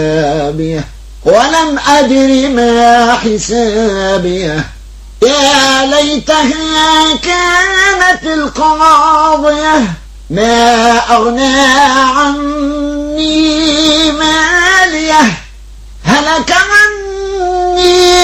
ولم أدر ما حسابيه يا ليتها كانت القاضية ما أغنى عني ماليه هلك عني